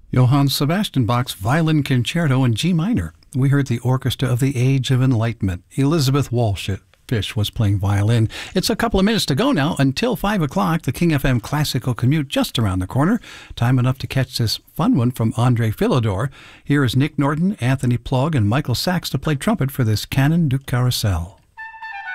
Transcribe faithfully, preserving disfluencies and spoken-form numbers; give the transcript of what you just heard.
Johann Sebastian Bach's Violin Concerto in G minor. We heard the Orchestra of the Age of Enlightenment. Elizabeth Walsh Fish was playing violin. It's a couple of minutes to go now until five o'clock. The King F M Classical Commute just around the corner. Time enough to catch this fun one from Andre Philidor. Here is Nick Norton, Anthony Plog, and Michael Sachs to play trumpet for this Canon du Carrousel.